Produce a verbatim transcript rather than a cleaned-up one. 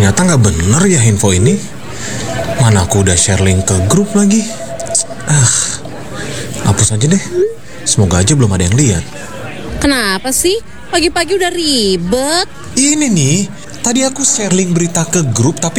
Ternyata nggak bener ya info ini. Mana aku udah share link ke grup lagi. Ah, hapus aja deh. Semoga aja belum ada yang lihat. Kenapa sih? Pagi-pagi udah ribet. Ini nih, tadi aku share link berita ke grup tapi